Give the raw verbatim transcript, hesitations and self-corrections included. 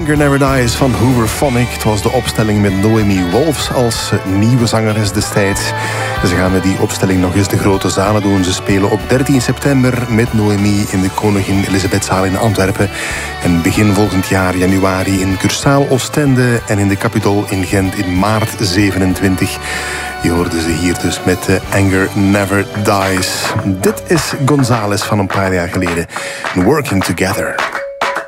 Anger Never Dies van Hooverphonic. Het was de opstelling met Noemi Wolfs als nieuwe zangeres destijds. Ze gaan met die opstelling nog eens de grote zalen doen. Ze spelen op dertien september met Noemi in de Koningin Elisabethzaal in Antwerpen. En begin volgend jaar, januari, in Cursaal Oostende en in de Capitol in Gent in maart zevenentwintig. Je hoorde ze hier dus met Anger Never Dies. Dit is Gonzales van een paar jaar geleden. Working Together.